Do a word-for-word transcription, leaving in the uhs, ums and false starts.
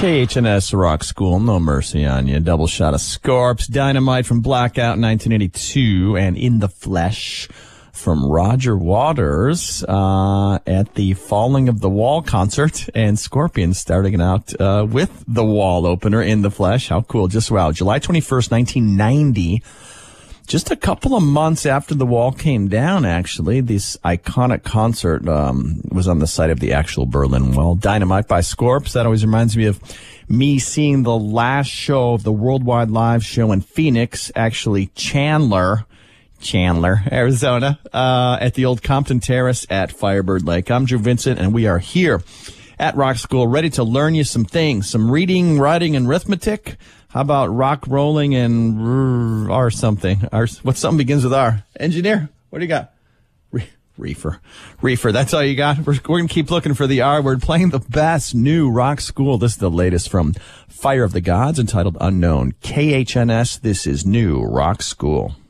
K H N S Rock School, no mercy on you. Double shot of Scorps, Dynamite from Blackout nineteen eighty-two, and In the Flesh from Roger Waters uh at the Falling of the Wall concert. And Scorpions starting out uh with the Wall opener, In the Flesh. How cool. Just wow. July twenty-first, nineteen ninety. Just a couple of months after the Wall came down, actually, this iconic concert um was on the site of the actual Berlin Wall. Dynamite by Scorps. That always reminds me of me seeing the last show of the Worldwide Live show in Phoenix, actually Chandler, Chandler, Arizona, uh at the old Compton Terrace at Firebird Lake. I'm Drew Vincent, and we are here at Rock School, ready to learn you some things, some reading, writing, and arithmetic. How about rock rolling and R something? R, what something begins with R? Engineer, what do you got? Re- reefer. Reefer, that's all you got? We're, we're going to keep looking for the R word, playing the best new Rock School. This is the latest from Fire of the Gods, entitled Unknown. K H N S, this is new Rock School.